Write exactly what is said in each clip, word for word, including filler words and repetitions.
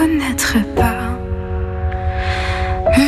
connaîtrais pas. Mmh,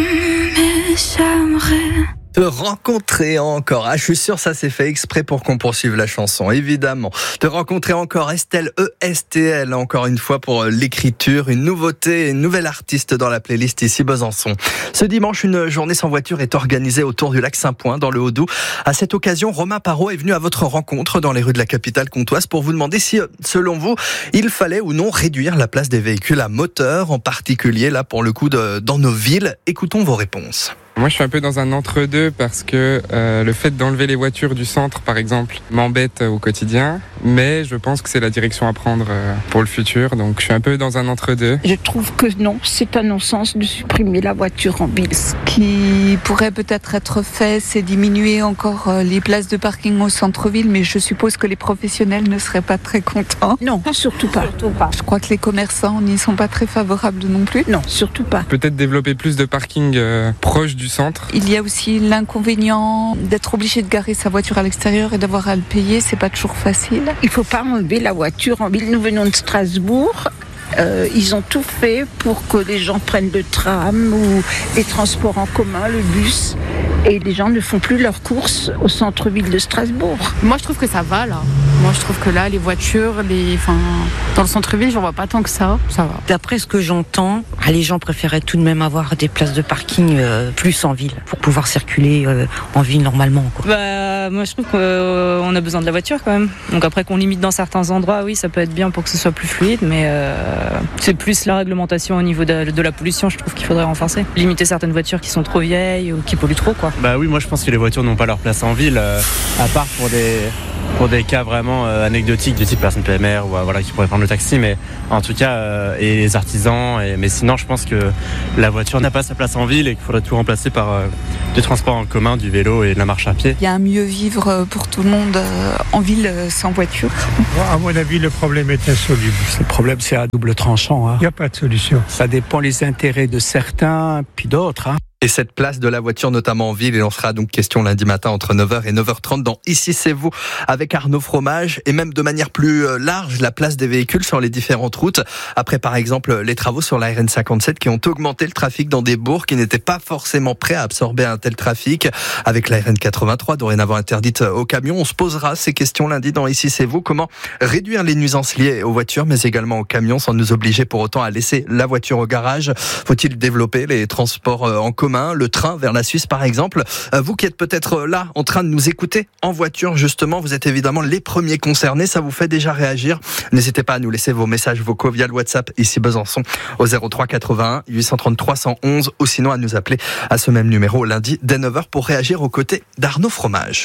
mais j'aimerais te rencontrer encore. Ah, je suis sûr, ça s'est fait exprès pour qu'on poursuive la chanson, évidemment. Te rencontrer encore, Estelle, E S T L, encore une fois pour l'écriture, une nouveauté, une nouvelle artiste dans la playlist ici Besançon. Ce dimanche, une journée sans voiture est organisée autour du lac Saint-Point, dans le Haut-Doubs. À cette occasion, Romain Parot est venu à votre rencontre dans les rues de la capitale comtoise pour vous demander si, selon vous, il fallait ou non réduire la place des véhicules à moteur, en particulier, là, pour le coup, de, dans nos villes. Écoutons vos réponses. Moi, je suis un peu dans un entre-deux parce que euh, le fait d'enlever les voitures du centre, par exemple, m'embête au quotidien. Mais je pense que c'est la direction à prendre euh, pour le futur. Donc, je suis un peu dans un entre-deux. Je trouve que non, c'est un non-sens de supprimer la voiture en ville. Ce qui pourrait peut-être être fait, c'est diminuer encore les places de parking au centre-ville. Mais je suppose que les professionnels ne seraient pas très contents. Non, surtout pas. Surtout pas. Je crois que les commerçants n'y sont pas très favorables non plus. Non, surtout pas. Peut-être développer plus de parking euh, proche du centre. Il y a aussi l'inconvénient d'être obligé de garer sa voiture à l'extérieur et d'avoir à le payer, c'est pas toujours facile. Il faut pas enlever la voiture en ville. Nous venons de Strasbourg. Euh, ils ont tout fait pour que les gens prennent le tram ou les transports en commun, le bus. Et les gens ne font plus leurs courses au centre-ville de Strasbourg. Moi, je trouve que ça va, là. Moi, je trouve que là, les voitures, les... Enfin, dans le centre-ville, j'en vois pas tant que ça. Ça va. D'après ce que j'entends, les gens préféraient tout de même avoir des places de parking euh, plus en ville pour pouvoir circuler euh, en ville normalement, quoi. Bah, moi, je trouve qu'on euh, a besoin de la voiture quand même. Donc après qu'on limite dans certains endroits, oui, ça peut être bien pour que ce soit plus fluide, mais euh, c'est plus la réglementation au niveau de, de la pollution, je trouve qu'il faudrait renforcer. Limiter certaines voitures qui sont trop vieilles ou qui polluent trop, quoi. Bah oui, moi je pense que les voitures n'ont pas leur place en ville, euh, à part pour des, pour des cas vraiment euh, anecdotiques du type personne P M R ou euh, voilà, qui pourrait prendre le taxi, mais en tout cas, euh, et les artisans, et, mais sinon je pense que la voiture n'a pas sa place en ville et qu'il faudrait tout remplacer par euh, du transport en commun, du vélo et de la marche à pied. Il y a un mieux vivre pour tout le monde euh, en ville euh, sans voiture. À mon avis, le problème est insoluble. Le problème, c'est à double tranchant. Hein. Il n'y a pas de solution. Ça dépend les intérêts de certains, puis d'autres. Hein. Et cette place de la voiture, notamment en ville, il en sera donc question lundi matin entre neuf heures et neuf heures trente dans Ici c'est vous avec Arnaud Fromage et même de manière plus large la place des véhicules sur les différentes routes. Après par exemple les travaux sur la R N cinquante-sept qui ont augmenté le trafic dans des bourgs qui n'étaient pas forcément prêts à absorber un tel trafic. Avec la R N quatre-vingt-trois dorénavant interdite aux camions, on se posera ces questions lundi dans Ici c'est vous. Comment réduire les nuisances liées aux voitures mais également aux camions sans nous obliger pour autant à laisser la voiture au garage? Faut-il développer les transports en commun? Le train vers la Suisse par exemple. Vous qui êtes peut-être là en train de nous écouter en voiture justement, vous êtes évidemment les premiers concernés, ça vous fait déjà réagir. N'hésitez pas à nous laisser vos messages vocaux via le WhatsApp ici Besançon au zéro trois quatre-vingt-un huit cent trente trois cent onze ou sinon à nous appeler à ce même numéro lundi dès neuf heures pour réagir aux côtés d'Arnaud Fromage.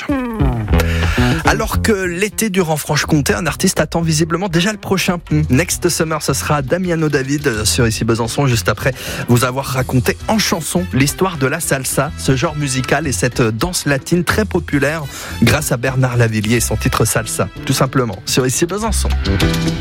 Alors que l'été dure en Franche-Comté, un artiste attend visiblement déjà le prochain. Next Summer, ce sera Damiano David sur Ici Besançon, juste après vous avoir raconté en chanson l'histoire de la salsa, ce genre musical et cette danse latine très populaire grâce à Bernard Lavillier et son titre Salsa, tout simplement, sur Ici Besançon.